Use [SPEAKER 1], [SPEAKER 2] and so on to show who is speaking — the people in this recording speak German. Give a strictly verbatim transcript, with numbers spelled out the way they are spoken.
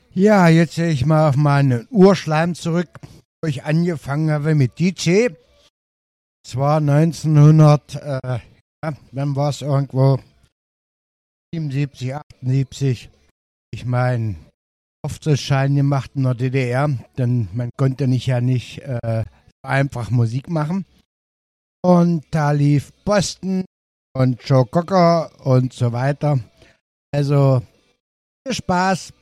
[SPEAKER 1] Ja, jetzt sehe ich mal auf meinen Urschleim zurück, wo ich angefangen habe mit D J. Zwar neunzehnhundert, äh, ja, wann war es irgendwo? siebenundsiebzig, achtundsiebzig. Ich meine, Auftrittsschein gemacht in der D D R, denn man konnte nicht ja nicht äh, einfach Musik machen. Und da lief Boston und Joe Cocker und so weiter. Also viel Spaß